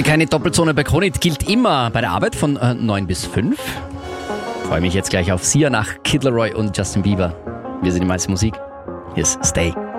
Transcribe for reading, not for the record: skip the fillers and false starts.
Bitte keine Doppelzone bei Kronit gilt immer bei der Arbeit von 9 bis 5. Freue mich jetzt gleich auf Sia nach Kid Laroi und Justin Bieber. Wir sind die meiste Musik. Hier ist Stay.